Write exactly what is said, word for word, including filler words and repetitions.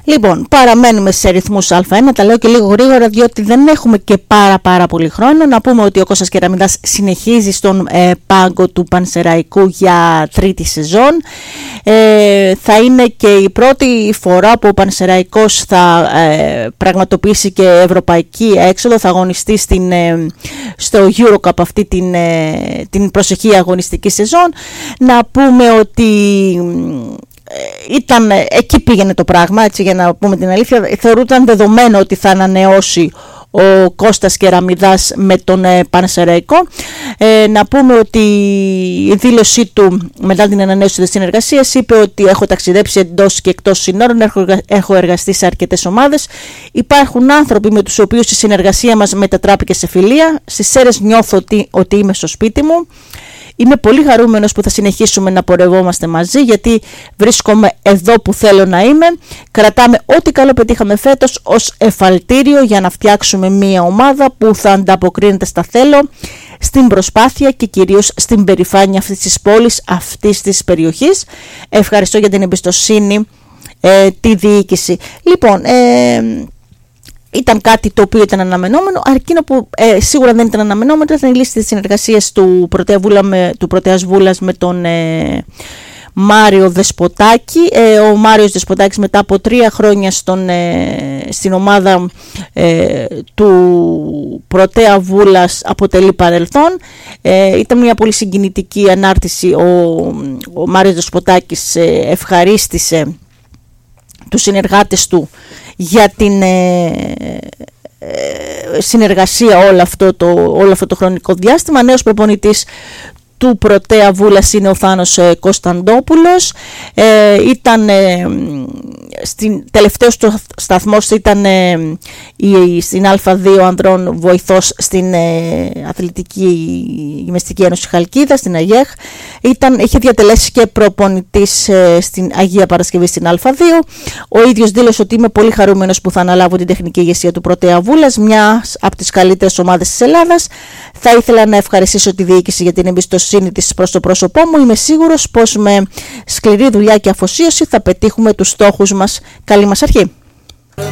Λοιπόν, παραμένουμε σε ρυθμούς Α1, τα λέω και λίγο γρήγορα διότι δεν έχουμε και πάρα πάρα πολύ χρόνο. Να πούμε ότι ο Κώστας Κεραμιδάς συνεχίζει στον ε, πάγκο του Πανσεραϊκού για τρίτη σεζόν. Ε, θα είναι και η πρώτη φορά που ο Πανσεραϊκός θα ε, πραγματοποιήσει και ευρωπαϊκή έξοδο, θα αγωνιστεί στην, ε, στο EuroCup αυτή την, ε, την προσεχή αγωνιστική σεζόν. Να πούμε ότι ήταν, εκεί πήγαινε το πράγμα, έτσι, για να πούμε την αλήθεια. Θεωρούταν δεδομένο ότι θα ανανεώσει ο Κώστας Κεραμιδάς με τον ε, Πανσεραϊκό. Ε, να πούμε ότι η δήλωσή του μετά την ανανέωση της συνεργασίας είπε ότι έχω ταξιδέψει εντός και εκτός συνόρων, έχω, έχω εργαστεί σε αρκετές ομάδες. Υπάρχουν άνθρωποι με τους οποίους η συνεργασία μας μετατράπηκε σε φιλία. Στις Σέρρες νιώθω ότι, ότι είμαι στο σπίτι μου. Είμαι πολύ χαρούμενος που θα συνεχίσουμε να πορευόμαστε μαζί, γιατί βρίσκομαι εδώ που θέλω να είμαι. Κρατάμε ό,τι καλό πετύχαμε φέτος ως εφαλτήριο για να φτιάξουμε μια ομάδα που θα ανταποκρίνεται στα θέλω, στην προσπάθεια και κυρίως στην περηφάνεια αυτής της πόλης, αυτής της περιοχής. Ευχαριστώ για την εμπιστοσύνη ε, τη διοίκηση. Λοιπόν, ε, ήταν κάτι το οποίο ήταν αναμενόμενο, εκείνο που ε, σίγουρα δεν ήταν αναμενόμενο ήταν η λύση της συνεργασίας του Πρωτέας Βούλας με τον ε, Μάριο Δεσποτάκη. Ε, ο Μάριος Δεσποτάκης μετά από τρία χρόνια στον, ε, στην ομάδα ε, του Πρωτέα Βούλας αποτελεί παρελθόν. Ε, ήταν μια πολύ συγκινητική ανάρτηση. Ο, ο Μάριος Δεσποτάκης ε, ευχαρίστησε τους συνεργάτες του για την ε, ε, συνεργασία όλο αυτό, το, όλο αυτό το χρονικό διάστημα. Νέος προπονητής του Πρωτέα Βούλας είναι ο Θάνος ε, Κωνσταντόπουλος. Ε, ήταν ε, στην, τελευταίος του σταθμός ήταν ε, η, στην Α2 ανδρών βοηθός στην ε, Αθλητική Γυμναστική Ένωση Χαλκίδα, στην ΑΓΕΧ. Ήταν, είχε διατελέσει και προπονητής ε, στην Αγία Παρασκευή στην Α2. Ο ίδιος δήλωσε ότι είμαι πολύ χαρούμενος που θα αναλάβω την τεχνική ηγεσία του Πρωτέα Βούλας, μια από τις καλύτερες ομάδες της Ελλάδας. Θα ήθελα να ευχαριστήσω τη διοίκηση για την εμπιστοσύνη της προς το πρόσωπό μου. Είμαι σίγουρος πως με σκληρή δουλειά και αφοσίωση θα πετύχουμε τους στόχους μας. Καλή μας αρχή.